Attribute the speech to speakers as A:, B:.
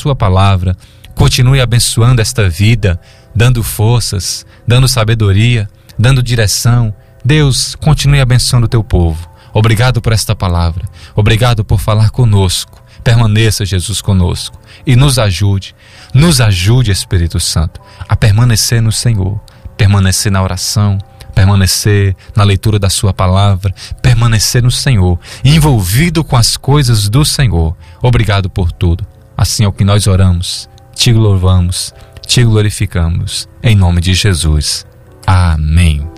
A: sua palavra. Continue abençoando esta vida, dando forças, dando sabedoria, dando direção. Deus, continue abençoando o teu povo. Obrigado por esta palavra. Obrigado por falar conosco. Permaneça, Jesus, conosco e nos ajude, Espírito Santo, a permanecer no Senhor, permanecer na oração, permanecer na leitura da sua palavra, permanecer no Senhor, envolvido com as coisas do Senhor. Obrigado por tudo. Assim é o que nós oramos, te louvamos, te glorificamos, em nome de Jesus. Amém.